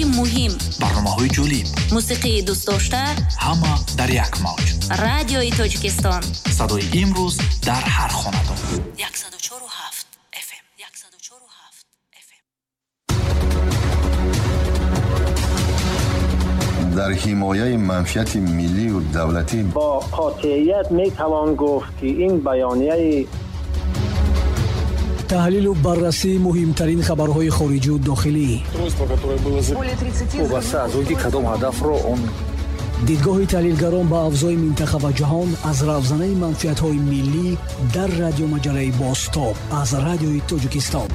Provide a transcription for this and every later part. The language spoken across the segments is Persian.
муҳим, барномаҳои ҷолиб, мусиқии дӯстдошта, ҳама дар як мавҷ. радиои Тоҷикистон, садои имрӯз дар ҳар хонадон. 104.7 FM, 104.7 FM. дар ҳимояи манфиати миллию давлатӣ با قاطعیت میتوان گفت که این بیانیه таҳлилу баррасӣ муҳимтарин хабарҳои хориҷию дохилӣ, дидгоҳи таҳлилгарон ба авзои минтақа ва ҷаҳон аз равзанаи манфиатҳои миллӣ дар радиомаҷалаи Бостоб аз радиои Тоҷикистон.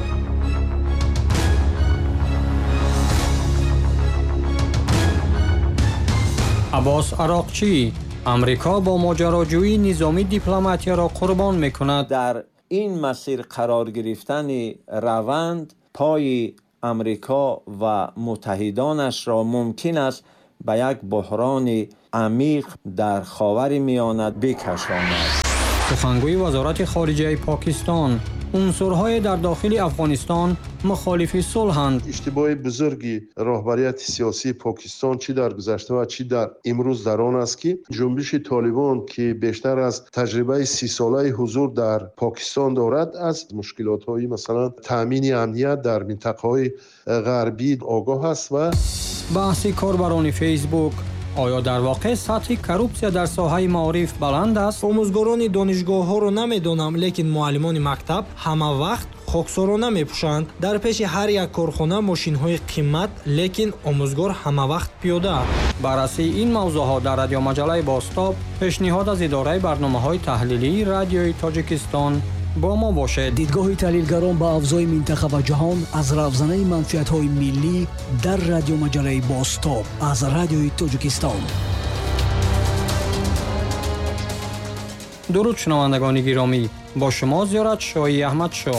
аббос ароқчӣ: амрико бо моҷароҷӯии низоми дипломатияро қурбон мекунад. дар ин масир қарор гирифтани раванд пои амрико ва муттаҳидонашро мумкин аст ба як буҳрони амиқ дар ховари миёна бикашонад. сухангӯи вазорати хориҷияи Покистон: унсурҳое дар дохили Афғонистон мухолифи сулҳанд. иштибоҳи бузурги роҳбарияти сиёсии Покистон чӣ дар гузашта ва чӣ дар имрӯз дар он аст ки ҷунбиши Толибон ки бештар аз таҷрибаи 30 солаи ҳузур дар Покистон дорад аз мушкилотҳои масалан таъмини амният дар минтақаҳои ғарбӣ огоҳ аст. ва баҳси корбарони Facebook: оё дар воқеъ сатҳи коррупсия дар соҳаи маориф баланд аст? омӯзгорони донишгоҳҳоро намедонам, лекин муаллимони мактаб ҳама вақт хоксорона мепӯшанд. дар пеши ҳар як корхона мошинҳои қиммат, лекин омӯзгор ҳама вақт пиёда. баррасии ин мавзӯъҳо дар радиомаҷалаи Бостоб пешниҳод аз идораи барномаҳои таҳлилии радиои Тоҷикистон. бо мо бошед. дидгоҳи таҳлилгарон ба авзои минтақа ва ҷаҳон аз равзанаи манфиатҳои миллӣ дар радиомаҷалаи Бостоб аз радиои Тоҷикистон. дуруд шунавандагони гиромӣ, бо шумо Зиёрат Шоҳии Аҳмадшо.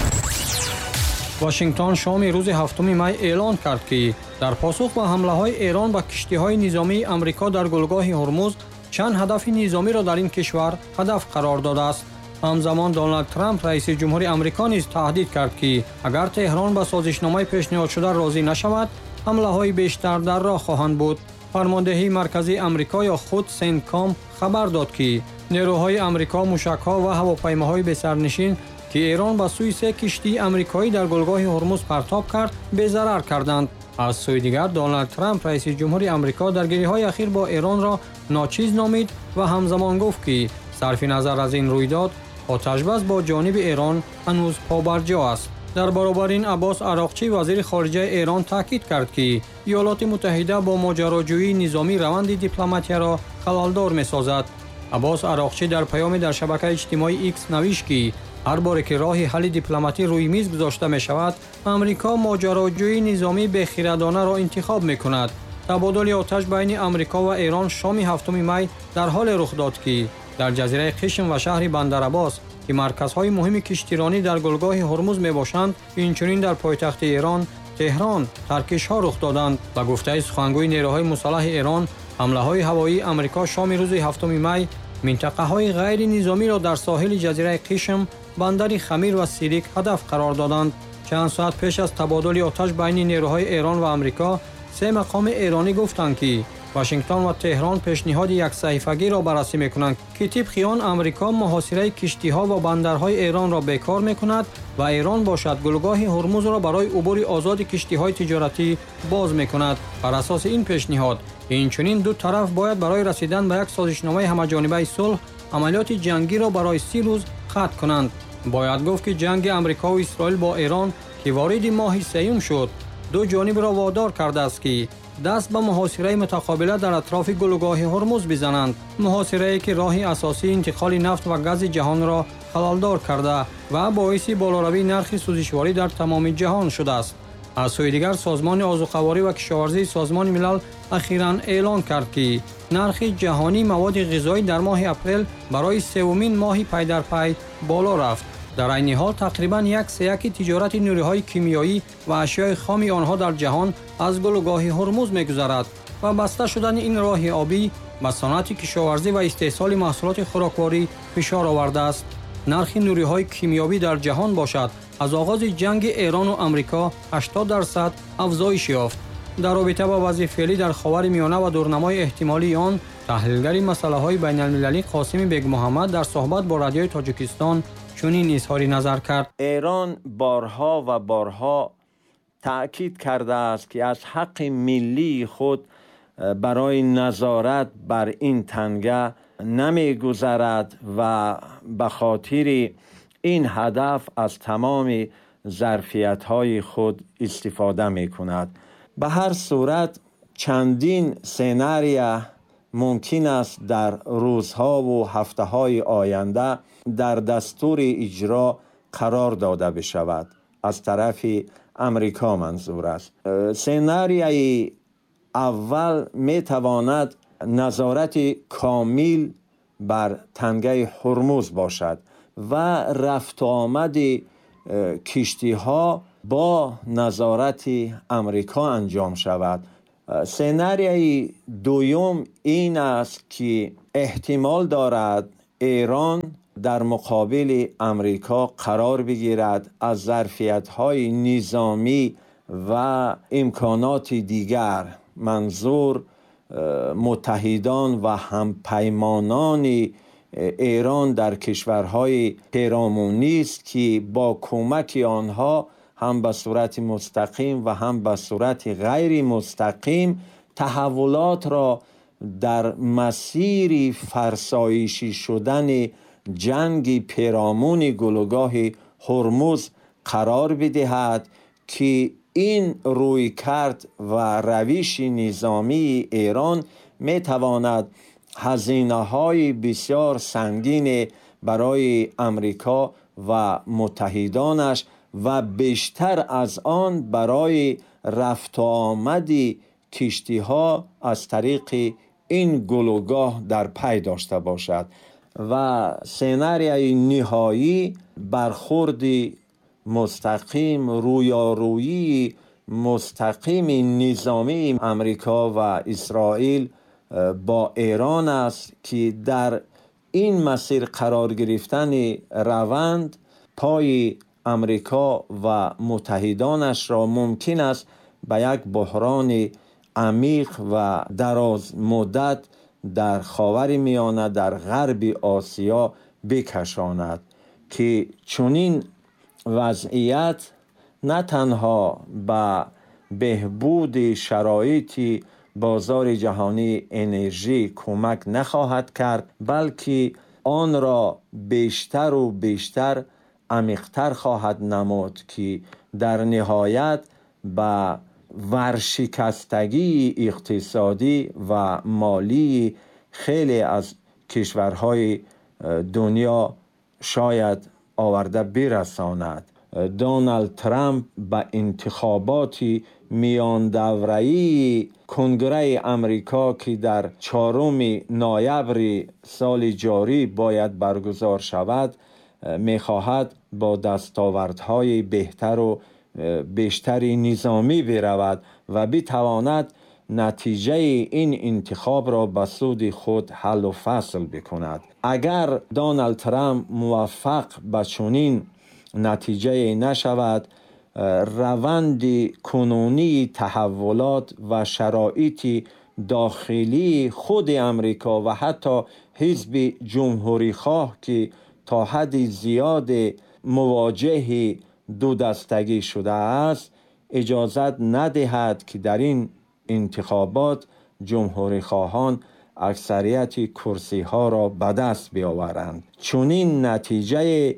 вашингтон шоми рӯзи 7 май эълон кард ки дар посух ба ҳамлаҳои Эрон ба киштиҳои низомии Амрико дар гулгоҳи Ҳурмуз чанд ҳадафи низомиро дар ин кишвар ҳадаф қарор додааст. ҳамзамон Дональд Трамп раиси ҷумҳури Амрико низ таҳдид кард ки агар Теҳрон ба созишномаи пешниҳодшуда розӣ нашавад, ҳамлаҳои бештар дар роҳ хоҳанд буд. фармондеҳии марказии Амрико ё худ Сентком хабар дод ки нерӯҳои Амрико мушакҳо ва ҳавопаймоҳои бесарнишин ки Эрон ба сӯи 3 киштии амрикоӣ дар гулгоҳи Ҳурмуз партоб кард, безарар карданд. аз сӯи дигар Дональд Трамп раиси ҷумҳури Амрико дар гирьҳои ахир бо Эронро ночиз номид ва ҳамзамон гуфт ки сарфи назар аз ин рӯйдод оташбас бо ҷониби Эрон ҳанӯз побарҷо аст. дар баробар ин Аббос Ароқчӣ вазири хориҷаи Эрон таъкид кард ки Иёлоти Муттаҳида бо моҷароҷӯии низомӣ раванди дипломатияро халалдор месозад. Аббос Ароқчӣ дар паёме дар шабакаи иҷтимоии X навишт ки ҳар боре ки роҳи ҳалли дипломатӣ рӯи миз гузошта мешавад, Амрико моҷароҷӯии низомӣ бехираданаро интихоб мекунад. табодули оташ байни Амрико ва Эрон шоми 7 май дар ҳоле рух дод ки дар ҷазираи Қишм ва шаҳри Бандараббос ки марказҳои муҳими киштиронӣ дар гулгоҳи Ҳурмуз мебошанд, инчунин дар пойтахти Эрон, Теҳрон, таркишҳо рух доданд. ба гуфтаи сухангӯи нерӯҳои мусаллаҳи Эрон, ҳамлаҳои ҳавоии Амрико шоми рӯзи 7 май минтақаҳои ғайринизомиро дар соҳили ҷазираи Қишм, бандари Хамир ва Сирик ҳадаф қарор доданд. чанд соат пеш аз табодули оташ байни нерӯҳои Эрон ва Амрико, 3 мақоми эронӣ гуфтанд ки Вашингтон ва Теҳрон пешниҳоди яксаҳифагиро баррасӣ мекунанд ки тибқи он Амрико муҳосираи киштиҳо ва бандарҳои Эронро бекор мекунад ва Эрон бошад гулгоҳи Ҳурмузро барои убури озоди киштиҳои тиҷоратӣ боз мекунад. бар асоси ин пешниҳод инчунин ду тараф бояд барои расидан ба як созишномаи ҳамаҷонибаи сулҳ амалиёти ҷангиро барои 30 рӯз қатъ кунанд. бояд гуфт ки ҷанги Амрикову Исроил бо Эрон ки вориди моҳи сеюм шуд, ду ҷонибро водор кардааст ки даст ба муҳосираи мутақобила дар атрофи гулгоҳи Ҳурмуз бизананд. муҳосирае ки роҳи асосии интиқоли нафт ва гази ҷаҳонро халалдор карда ва боиси болоравии нархи сӯзишворӣ дар тамоми ҷаҳон шудааст. аз сӯи дигар созмони озуқаворӣ ва кишоварзии Созмони милал ахиран эълон кард ки нархи ҷаҳонии маводи ғизоӣ дар моҳи апрел барои севумин моҳи пайдарпай боло рафт. дар айни ҳол тақрибан 1/3 тиҷорати нӯриҳои кимиёӣ ва ашёи хоми онҳо дар ҷаҳон аз гулгоҳи Ҳурмуз мегузарад ва баста шудани ин роҳи обӣ ба санъати кишоварзӣ ва истеҳсоли маҳсулоти хӯрокворӣ фишор овардааст. нархи нӯриҳои кимиёвӣ дар ҷаҳон бошад аз оғози ҷанги Эрону Амрико 80% афзоиш ёфт. در رابطه با وضع فعلی در خاور میانه و دورنمای احتمالی آن، تحلیلگر مسائل بین المللی قاسم بیگ محمد در صحبت با رادیوی تاجیکستان چنین اظهار نظر کرد. ایران بارها و بارها تأکید کرده است که از حق ملی خود برای نظارت بر این تنگه نمی‌گذرد و به خاطر این هدف از تمام ظرفیت‌های خود استفاده می‌کند. به هر صورت چندین سناریو ممکن است در روزها و هفته‌های آینده در دستور اجرا قرار داده بشود. از طرف امریکا منظور است. سناریوی اول می‌تواند نظارت کامل بر تنگه هرمز باشد و رفت و آمد کشتی‌ها با نظارت امریکا انجام شود. سناریوی دوم این است که احتمال دارد ایران در مقابل امریکا قرار بگیرد، از ظرفیت‌های نظامی و امکانات دیگر، منظور متحدان و همپیمانان ایران در کشورهای پیرامونی است که با کمک آنها هم به صورت مستقیم و هم به صورت غیر مستقیم تحولات را در مسیر فرسایشی شدن جنگ پیرامون گلوگاه هرمز قرار بدهد که این رویکرد و روش نظامی ایران می تواند هزینه‌های بسیار سنگین برای امریکا و متحدانش و بیشتر از آن برای رفت و آمد کشتی‌ها از طریق این گلوگاه در پی داشته باشد و سناریوی نهایی برخورد مستقیم، رویارویی مستقیم نظامی امریکا و اسرائیل با ایران است که در این مسیر قرار گرفتن روند پای امریکا و متحدانش را ممکن است به یک بحران عمیق و دراز مدت در خاور میانه در غرب آسیا بکشاند که چنین وضعیت نه تنها به بهبود شرایط بازار جهانی انرژی کمک نخواهد کرد، بلکه آن را بیشتر و بیشتر عمیق‌تر خواهد نمود که در نهایت به ورشکستگی اقتصادی و مالی خیلی از کشورهای دنیا شاید آورده برساند. دونالد ترامپ به انتخابات میان دوره‌ای کنگره امریکا که در 4 نوامبر سال جاری باید برگزار شود می‌خواهد با دستاوردهای بهتر و بیشتر نظامی برود و بتواند نتیجه این انتخاب را به سود خود حل و فصل بکند. اگر دونالد ترامپ موفق به چنین نتیجه نشود، روند کنونی تحولات و شرایط داخلی خود امریکا و حتی حزب جمهوری خواه که تا حد زیاد مواجه دو دستگی شده است اجازت ندهد که در این انتخابات جمهوری خواهان اکثریت کرسی ها را به دست بیاورند. چنین نتیجه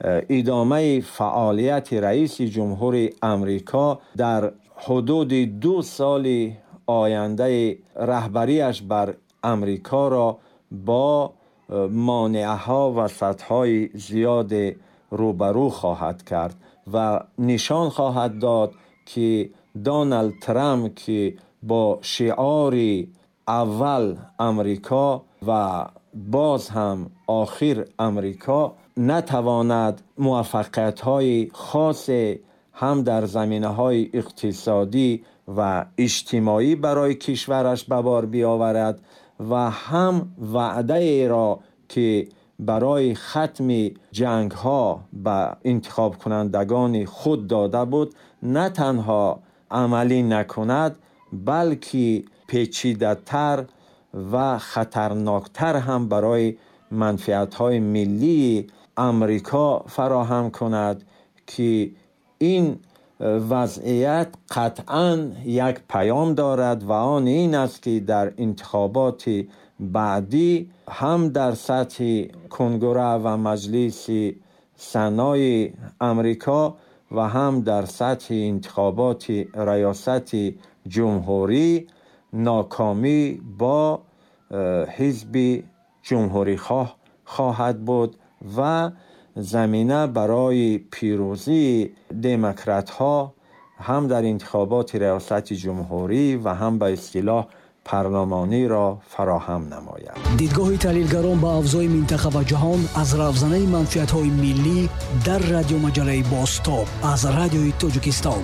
ادامه فعالیت رئیس جمهور امریکا در حدود 2 سال آینده رهبریش بر امریکا را با مانعها و سدهای زیاد روبرو خواهد کرد و نشان خواهد داد که دونالد ترامپ که با شعار اول امریکا و باز هم آخر امریکا نتواند موفقیت‌های خاص هم در زمینه‌های اقتصادی و اجتماعی برای کشورش به بار بیاورد و هم وعده ای را که برای ختم جنگ‌ها به انتخاب کنندگان خود داده بود نه تنها عملی نکند، بلکه پیچیده‌تر و خطرناکتر هم برای منفعت‌های ملی امریکا فراهم کند که این وضعیت قطعاً یک پیام دارد و آن این است که در انتخابات بعدی هم در سطح کنگره و مجلس سنای امریکا و هم در سطح انتخابات ریاست جمهوری ناکامی با حزب جمهوری خواه خواهد بود و زمینه برای پیروزی دموکرات ها هم در انتخابات ریاست جمهوری و هم به اصطلاح پارلمانی را فراهم نماید. دیدگاه تحلیلگران با افزای منطقه و جهان از رافزنه منفعت‌های ملی در رادیو مجله باستاب از رادیوی تاجیکستان.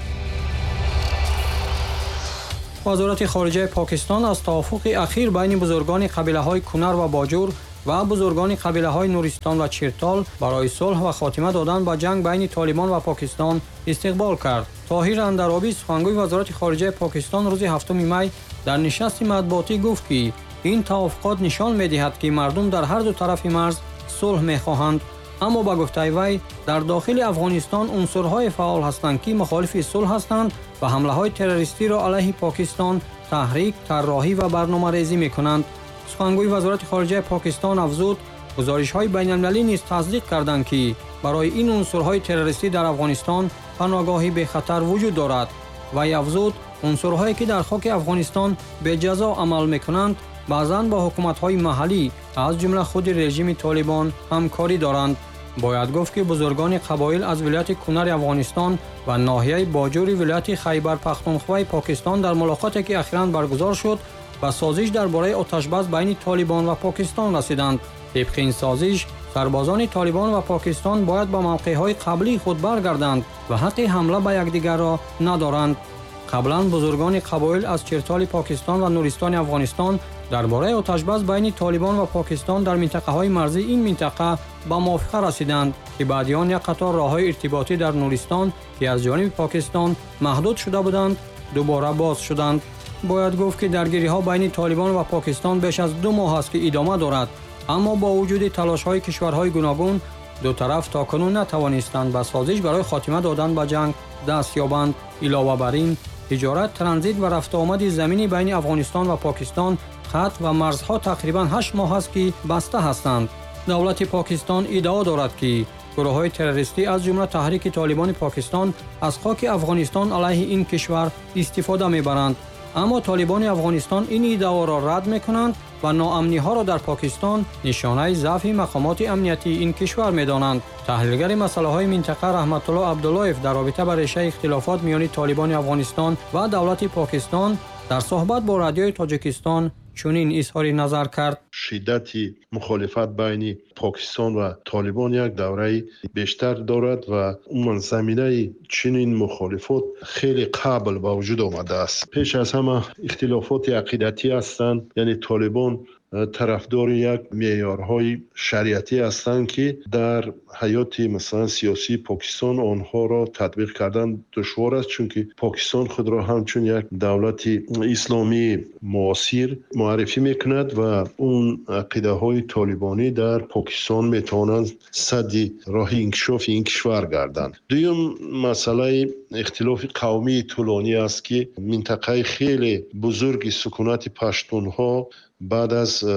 وزارت خارجه پاکستان از توافق اخیر بین بزرگان قبیله‌های کنر و باجور و بزرگان قبیله‌های نورستان و چرتال برای صلح و خاتمه دادن به جنگ بین طالبان و پاکستان استقبال کرد. طاهر اندرابی سخنگوی وزارت خارجه پاکستان روز 7 می در نشست مطبوعاتی گفت که این توافقات نشان می‌دهد که مردم در هر دو طرف مرز صلح می‌خواهند، اما با گفته وی در داخل افغانستان عنصرهای فعال هستند که مخالف صلح هستند و حمله‌های تروریستی را علیه پاکستان تحریک، طراحی و برنامه‌ریزی می‌کنند. سخنگوی وزارت خارجه پاکستان افزود گزارش‌های بین‌المللی نیز تصدیق کردند که برای این عنصرهای تروریستی در افغانستان پناهگاهی به خطر وجود دارد و افزود عنصرهایی که در خاک افغانستان به جزا عمل می‌کنند بعضاً با حکومت‌های محلی از جمله خود رژیم طالبان همکاری دارند. باید گفت که بزرگان قبایل از ولایت کنر افغانستان و ناحیه باجور ولایت خیبر پختونخوا پاکستان در ملاقاتی که اخیراً برگزار شد و سازش درباره آتش‌بس بین طالبان و پاکستان رسیدند. طبق این سازش سربازان طالبان و پاکستان باید به موقع‌های قبلی خود برگردند و حق حمله به یکدیگر را ندارند. قبلا بزرگان قبایل از چرتال پاکستان و نورستان افغانستان درباره آتش‌بس بین طالبان و پاکستان در منطقه‌های مرزی این منطقه به موافقه رسیدند که بعد آن یک قطار راه‌های ارتباطی در نورستان که از جانب پاکستان محدود شده بودند دوباره باز شدند. باید گفت که درگیری‌ها بین طالبان و پاکستان بیش از 2 ماه است که ادامه دارد، اما با وجود تلاش‌های کشورهای گوناگون دو طرف تاکنون نتوانستند به سازش برای خاتمه دادن به جنگ دست یابند. علاوه بر این تجارت، ترانزیت و رفت آمد زمینی بین افغانستان و پاکستان خط و مرزها تقریباً 8 ماه است که بسته هستند. دولت پاکستان ادعا دارد که گروه‌های تروریستی از جمله تحریک طالبان پاکستان از خاک افغانستان علیه این کشور استفاده می‌برند، اما طالبان افغانستان این ادعا را رد می‌کنند و ناامنی‌ها را در پاکستان نشانه ضعف مقامات امنیتی این کشور می‌دانند. تحلیلگر مسائل منطقه رحمت الله عبداللهیف در رابطه با ریشه اختلافات میان طالبان افغانستان و دولت پاکستان در صحبت با رادیوی تاجیکستان چنین اظهار نظر کرد: شدت مخالفت بین پاکستان و طالبان یک دوره بیشتر دارد و اون زمینه چنین مخالفات خیلی قبل با وجود آمده است. پیش از همه اختلافات عقیدتی هستند، یعنی طالبان طرفدار یک معیارهای شریعتی هستند که در حیات مثلا سیاسی پاکستان آنها را تطبیق کردن دشوار است، چون که پاکستان خود را همچون یک دولت اسلامی معاصر معرفی میکند و اون عقیده های طالبانی در پاکستان میتوانند سد راه انکشاف این کشور گردند. دوم مسئله اختلاف قومی طولانی است که منطقه خیلی بزرگ سکونت پشتونها بعد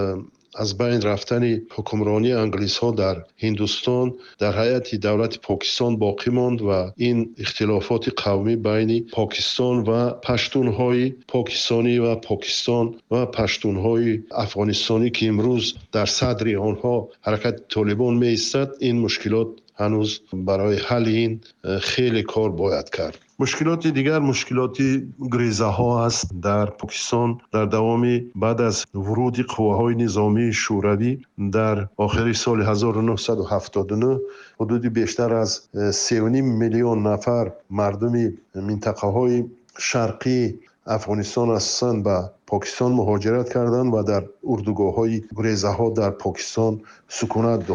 از بین رفتن حکمرانی انگلیس ها در هندوستان در حیات دولت پاکستان باقی ماند و این اختلافات قومی بین پاکستان و پشتون های پاکستانی و پاکستان و پشتون های افغانستانی که امروز در صدر آنها حرکت طالبان می ایستد، این مشکلات هنوز برای حل این خیلی کار باید کرد. مشکلات دیگر مشکلات گریزه ها است در پاکستان. در دوام بعد از ورود قواهای نظامی شوروی در آخر سال 1979 حدود بیشتر از 3.5 میلیون نفر مردم منطقه های شرقی افغانستان هستند به پاکستان مهاجرت کردند و در اردوگاه های گریزه ها در پاکستان سکونت دارند.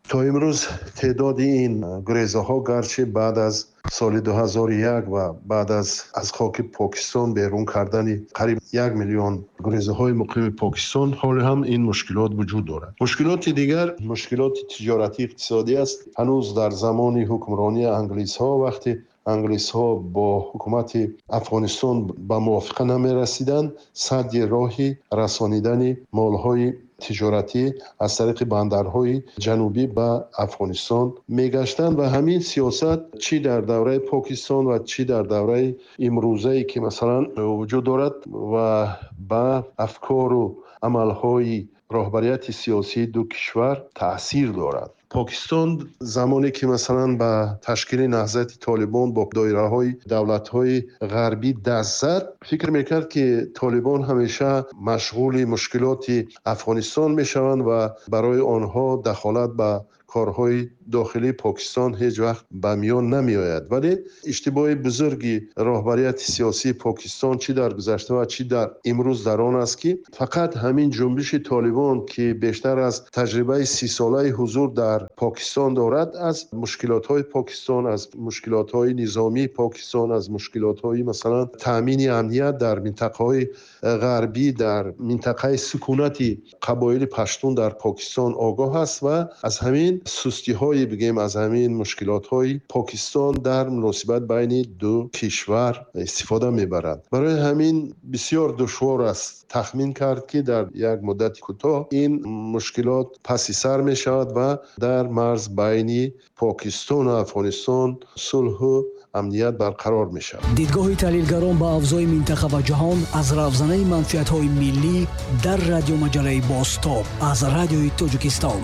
то имрӯз теъдоди ин гурезаҳо гарчи баъд аз соли 2001 ва баъд аз хоки покистон берун кардани қариб 1 миллион гурезаҳои муқими покистон ҳоле ҳам ин мушкилот вуҷуд дорад. Мушкилоти дигар мушкилоти тиҷоратӣ иқтисодӣ аст. ҳанӯз дар замони ҳукмронии англисҳо вақте англисҳо бо ҳукумати афғонистон ба мувофиқа намерасиданд, садди роҳи расонидани молҳои тиҷоратӣ аз тариқи бандарҳои ҷанубӣ ба афғонистон мегаштанд ва ҳамин сиёсат чӣ дар давраи покистон ва чӣ дар давраи имрӯзае ки масалан вуҷуд дорад ва ба афкору амалҳои роҳбарияти сиёсии ду кишвар таъсир дорад. покистон замоне ки масалан ба ташкили наҳзати толибон бо доираҳои давлатҳои ғарбӣ даст зад, фикр мекард ки толибон ҳамеша машғули мушкилоти афғонистон мешаванд ва барои онҳо дахолат ба корҳои дохилии покистон ҳеҷ вақт ба миён намеояд. вале иштибоҳи бузурги роҳбарияти сиёсии покистон чӣ дар гузашта ва чӣ дар имрӯз дар он аст ки фақат ҳамин ҷунбиши толибон ки бештар аз таҷрибаи 30 солаи ҳузур дар покистон дорад, аз мушкилотҳои покистон, аз мушкилотҳои низомии покистон, аз мушкилотҳои масалан таъмини амният дар минтақаҳои ғарбӣ, дар минтақаи сукунати қабоили паштун дар покистон огоҳ аст ва аз ҳамин сустиҳои бигем аз ҳамин мушкилотҳои покистон дар муносибат байни ду кишвар истифода мебарад. барои ҳамин бисёр душвор аст тахмин кард ки дар як муддати кӯтоҳ ин мушкилот паси сар мешавад ва дар марз байни покистону афғонистон сулҳу амният барқарор мешавад. дидгоҳи таҳлилгарон ба авзои минтақа ва ҷаҳон аз равзанаи манфиатҳои миллӣ дар радиомаҷалаи Бостоб аз радиои Тоҷикистон.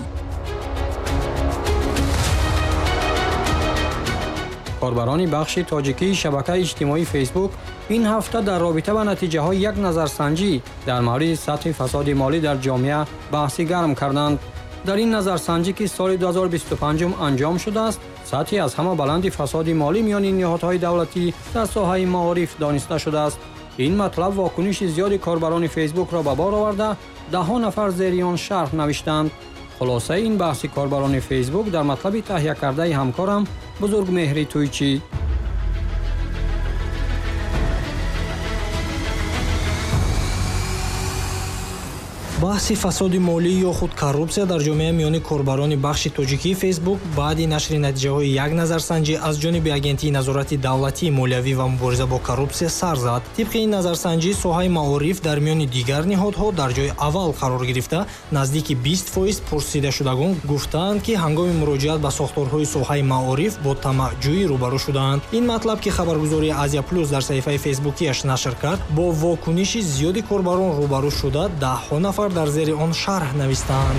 корбарони бахши тоҷикии шабакаи иҷтимоии фейсбук ин ҳафта дар робита ба натиҷаҳои як назарсанҷӣ дар мавриди сатҳи фасоди молӣ дар ҷомеа баҳси гарм карданд. дар ин назарсанҷӣ ки соли 2025 анҷом шудааст, сатҳи аз ҳама баланди фасоди молӣ миёни ниҳодҳои давлатӣ дар соҳаи маориф дониста шудааст. ин матлаб вокуниши зиёди корбарони фейсбукро ба бор оварда даҳҳо нафар зери он шарҳ навиштанд. хулосаи ин баҳси корбарони фейсбук дар матлаби таҳия кардаи ҳамкорам Бузургмеҳри Туйчӣ. баҳси фасоди молӣ ё худ коррупсия дар ҷомеа миёни корбарони бахши тоҷикии фейсбук баъди нашри натиҷаҳои як назарсанҷӣ аз ҷониби агентии назорати давлатии молиявӣ ва мубориза бо коррупсия сар зад. тибқи ин назарсанҷӣ соҳаи маориф дар миёни дигар ниҳодҳо дар ҷои аввал қарор гирифта, наздики 20% пурсидашудагон гуфтаанд ки ҳангоми муроҷиат ба сохторҳои соҳаи маориф бо тамаъҷӯӣ рӯбарӯ шудаанд. ин матлаб ки хабаргузории Азия Плюс дар саҳифаи фейсбукиаш нашр кард, бо вокуниши зиёди корбарон рӯбарӯ шуда даҳҳо нафар дар зери он шарҳ навистаанд.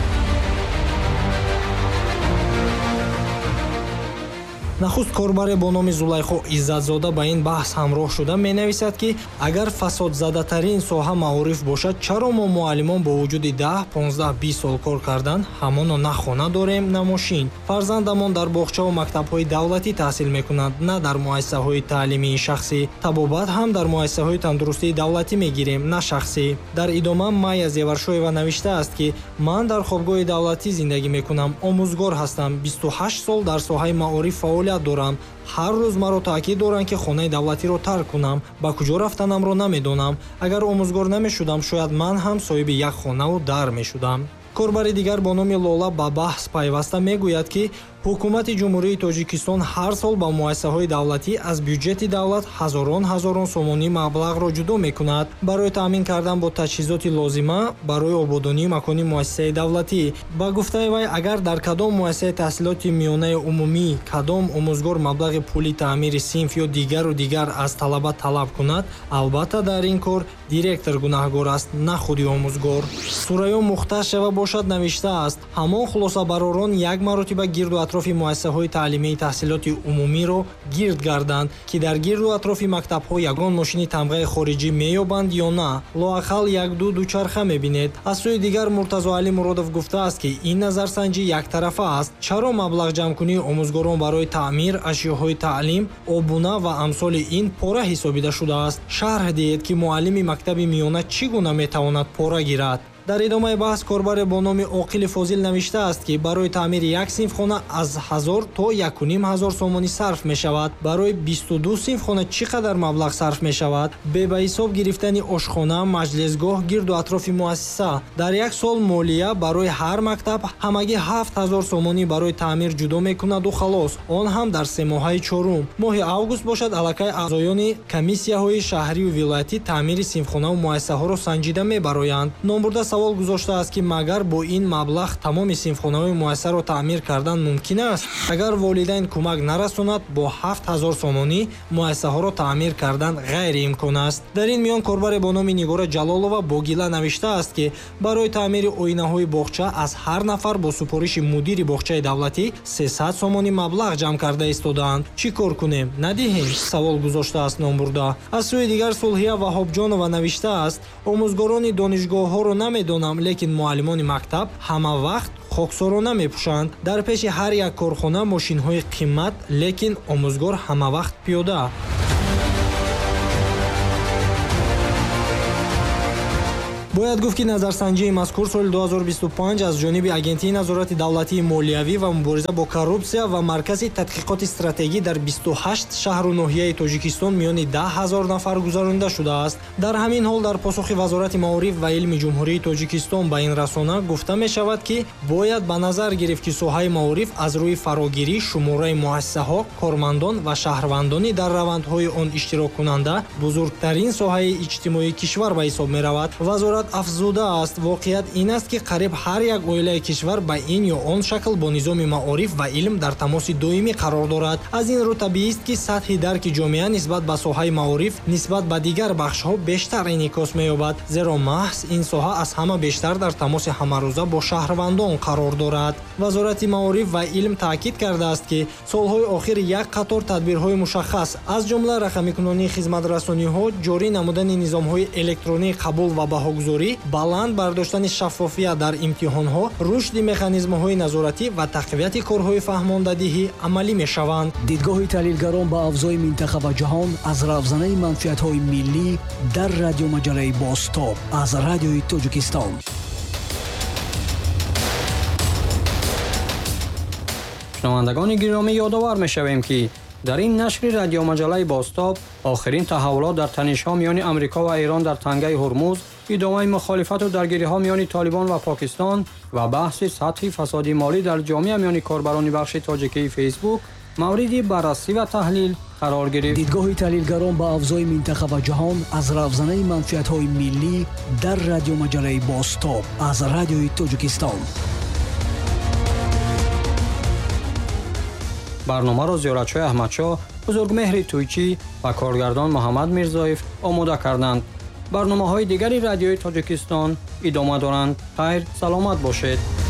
нахуст корбаре бо номи Зулайхо Иззатзода ба ин баҳс ҳамроҳ шуда менависад ки агар фасодзадатарин соҳа маориф бошад, чаро мо муаллимон бо вуҷуди 10, 15, 20 сол кор кардан ҳамоно на хона дорем, на мошин. фарзандамон дар боғчаву мактабҳои давлатӣ таҳсил мекунанд, на дар муассисаҳои таълимии шахсӣ. Табобат ҳам дар муассисаҳои тандурустии давлатӣ мегирем, на шахсӣ. дар идома Майя Зеваршоева навиштааст ки ман дар хобгоҳи давлатӣ зиндагӣ мекунам, омӯзгор ҳастам, 28 сол дар соҳаи маориф фаъолият дорам. ҳар рӯз маро таъкид доранд ки хонаи давлатиро тарк кунам, ба куҷо рафтанамро намедонам. агар омӯзгор намешудам, шояд ман ҳам соҳиби як хонаву дар мешудам. корбари дигар бо номи Лола ба баҳс пайваста мегӯяд ки ҳукумати ҷумҳурии Тоҷикистон ҳар сол ба муассисаҳои давлатӣ аз бюҷети давлат ҳазорон сомонӣ маблағро ҷудо мекунад барои таъмин кардан бо таҷҳизоти лозима барои ободонии макони муассисаи давлатӣ. ба гуфтаи вай, агар дар кадом муассисаи таҳсилоти миёнаи умумӣ кадом омӯзгор маблағи пули таъмири синф ё дигару дигар аз талаба талаб кунад, албатта дар ин кор директор гунаҳгор аст, на худи омӯзгор. Сурайё Мухташева бошад навиштааст: ҳамон хулосабаророн як маротиба гирду атрофи муассисаҳои таълимии таҳсилоти умумиро гирд гарданд, ки дар гирду атрофи мактабҳо ягон мошини тамғаи хориҷӣ меёбанд ё на. лоақал як-ду дучарха мебинед. аз сӯи дигар Муртазо Али Муродов гуфтааст ки ин назарсанҷӣ яктарафа аст. чаро маблағ ҷамъкунии омӯзгорон барои таъмир ашёҳои таълим, обуна ва амсоли ин пора ҳисобида шудааст? шарҳ диҳед ки муаллими мактаби миёна чӣ гуна метавонад пора гирад? дар идомаи баҳс корбаре бо номи Оқили Фозил навиштааст ки барои таъмири як синфхона аз 1000 то 1500 сомонӣ сарф мешавад. барои 22 синфхона чӣ қадар маблағ сарф мешавад? Бе ба ҳисоб гирифтани ошхона, маҷлисгоҳ гирду атрофи муассиса. дар як сол молия барои ҳар мактаб ҳамагӣ 7000 сомонӣ барои таъмир ҷудо мекунаду халос, он ҳам дар семоҳаи чорум. моҳи август бошад аллакай аъзоёни комиссияҳои шаҳрию вилоятӣ таъмири синфхонаву муассисаҳоро санҷида мебароянд. номбурда савол гузоштааст ки магар бо ин маблағ тамоми синфхонаву муассисаро таъмир кардан мумкин аст? агар волидайн кӯмак нарасонад, бо 7000 сомонӣ муассисаҳоро таъмир кардан ғайриимкон аст. дар ин миён корбаре бо номи Нигора Ҷалолова бо гила навиштааст ки барои таъмири оинаҳои боғча аз ҳар нафар бо супориши мудири боғчаи давлатӣ 300 сомонӣ маблағ ҷамъ карда истодаанд. чӣ кор кунем? надиҳем? савол гузоштааст номбурда. аз сӯи дигар Сулҳия Ваҳобҷонова навиштааст: омӯзгорони донишгоҳҳоро намедонам, лекин муаллимони мактаб ҳама вақт хоксорона мепӯшанд. дар пеши ҳар як корхона мошинҳои қиммат, лекин омӯзгор ҳама вақт пиёда. бояд гуфт ки назарсанҷии мазкур соли 2025 аз ҷониби Агентии назорати давлатии молиявӣ ва мубориза бо коррупсия ва Маркази тадқиқоти стратегӣ дар 28 шаҳру ноҳияи Тоҷикистон миёни 10,000 нафар гузаронида шудааст. дар ҳамин ҳол дар посухи Вазорати маориф ва илми Ҷумҳурии Тоҷикистон ба ин расона гуфта мешавад ки бояд ба назар гирифт ки соҳаи маориф аз рӯи фарогирӣ шумораи муассисаҳо, кормандон ва шаҳрвандони дар равандҳои он иштироккунанда бузургтарин соҳаи иҷтимоии кишвар ба ҳисоб меравад. Вазорат афзуда аст: воқеият ин аст ки қариб ҳар як оилаи кишвар ба ин ё он шакл бо низоми маориф ва илм дар тамоси доимӣ қарор дорад. аз ин рӯ табиист ки сатҳи дарки ҷомеа нисбат ба соҳаи маориф нисбат ба дигар бахшҳо бештар инъикос меёбад, зеро маҳз ин соҳа аз ҳама бештар дар тамоси ҳамарӯза бо шаҳрвандон қарор дорад. Вазорати маориф ва илм таъкид кардааст ки солҳои охир як қатор тадбирҳои мушаххас, аз ҷумла рақамикунонии хизматрасониҳо, ҷорӣ намудани низомҳои электронии қабул ва баҳогузорӣ, баланд бардоштани шаффофият дар имтиҳонҳо, рушди механизмҳои назоратӣ ва тақвияти корҳои фаҳмондадиҳӣ амалӣ мешаванд. дидгоҳи таҳлилгарон ба авзои минтақа ва ҷаҳон аз равзанаи манфиатҳои миллӣ дар радиомаҷалаи Бостоб аз радиои Тоҷикистон. шунавандагони гиромӣ, ёдовар мешавем ки дар ин нашри радиомаҷалаи Бостоб охирин таҳаввулот дар танишҳо миёни Амрико ва Эрон дар тангаи Ҳурмуз, идомаи мухолифату даргириҳо миёни Толибон ва Покистон ва баҳси сатҳи фасоди молӣ дар ҷомеа миёни корбарони бахши тоҷикии Фейсбук мавриди баррасӣ ва таҳлил қарор гирифт. дидгоҳи таҳлилгарон ба авзои минтақа ва ҷаҳон аз равзанаи манфиатҳои миллӣ дар радиомаҷалаи Бостоб аз радиои Тоҷикистон. барномаро зиёратшоҳи Аҳмадшоҳ, бузургмеҳри Тӯйчӣ ва коргардон Муҳаммад Мирзоев омода карданд. барномаҳои дигари радиои Тоҷикистон идома доранд. хайр, саломат бошед.